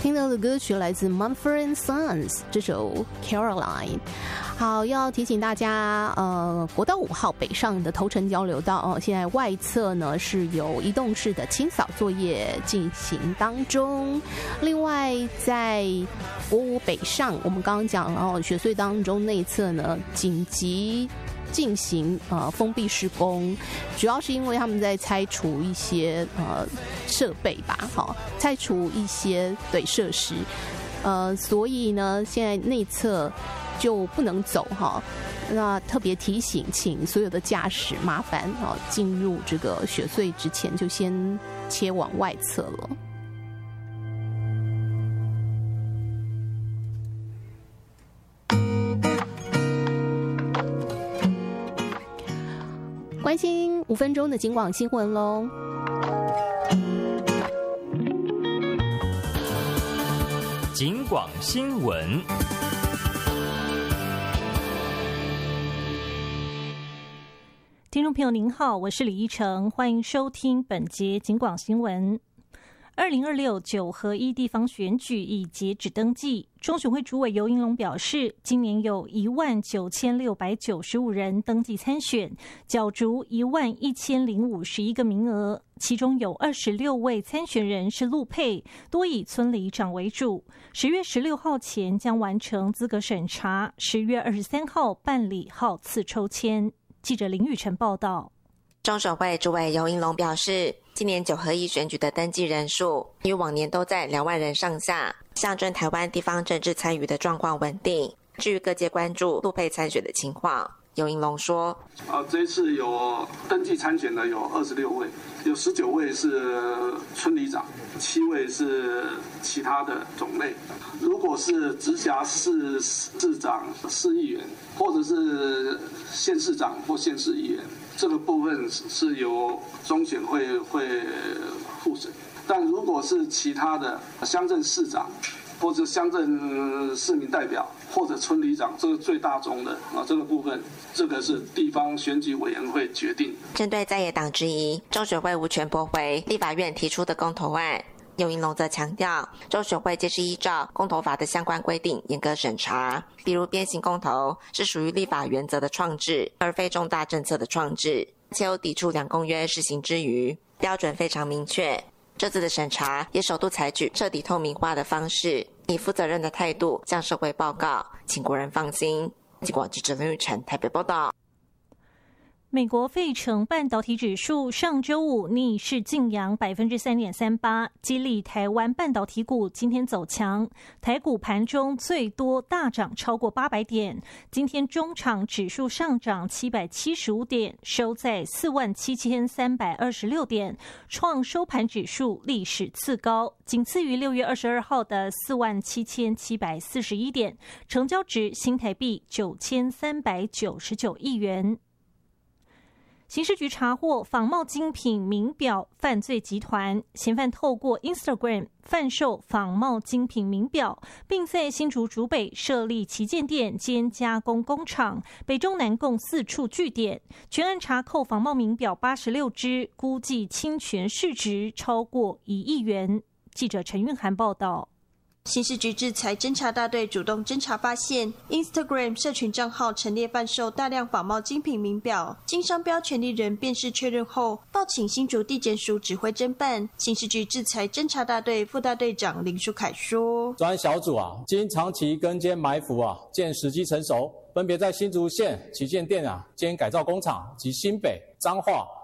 听到的歌曲来自 Mumford & Sons 这首 Caroline。好，要提醒大家，国道5号北上的头城交流道现在外侧呢是有移动式的清扫作业进行当中。另外，在国5北上，我们刚刚讲雪隧当中内侧呢紧急进行封闭施工，主要是因为他们在拆除一些设备吧，拆除一些设施，所以呢现在内侧就不能走那特别提醒，请所有的驾驶麻烦进入这个雪隧之前就先切往外侧了。关心5分钟的警广新闻咯。 警广新闻， 听众朋友您好，我是李依晨，欢迎收听本节警广新闻。20269合1地方选举已截止登记，中选会主委游盈隆表示，今年有19695人登记参选，角逐11051个名额，其中有26位参选人是陆配，多以村里长为主。10月16号前将完成资格审查，10月23号办理号次抽签。记者林雨晨报道。 中选会主委游盈隆表示，今年9合1选举的登记人数与往年都在2万人上下，象征台湾地方政治参与的状况稳定。至于各界关注陆配参选的情况，游盈隆说， 这一次有登记参选的有26位，有19位是村里长，7位是其他的种类。如果是直辖市市长、市议员，或者是县市长或县市议员，这个部分是由中选会复审。但如果是其他的乡镇市长或者乡镇市民代表或者村里长，这个最大宗的这个部分，这个是地方选举委员会决定。 针对在野党质疑中选会无权驳回立法院提出的公投案，游盈隆则强调，中选会皆是依照公投法的相关规定严格审查，比如鞭刑公投是属于立法原则的创制，而非重大政策的创制，且有抵触两公约施行之余，标准非常明确。这次的审查也首度采取彻底透明化的方式，以负责任的态度向社会报告，请国人放心。警广记者林雨晨台北报道。 美国费城半导体指数上周五逆势劲扬 3.38%， 激励台湾半导体股今天走强，台股盘中最多大涨超过800点，今天中场指数上涨775点，收在47326点，创收盘指数历史次高，仅次于6月22号的47741点，成交值新台币9399亿元。刑事局查获仿冒精品名表犯罪集团，嫌犯透过 Instagram 贩售仿冒精品名表，并在新竹竹北设立旗舰店兼加工工厂，北中南共4处据点。全案查扣仿冒名表86只，估计侵权市值超过1亿元。记者陈韵涵报道。 刑事局制裁侦查大队主动侦查发现 ，Instagram 社群账号陈列贩售大量仿冒精品名表，经商标权利人辨识确认后，报请新竹地检署指挥侦办。刑事局制裁侦查大队副大队长林书凯说：“ 专案小组经长期跟监埋伏见时机成熟，分别在新竹县旗舰店兼改造工厂及新北、彰化、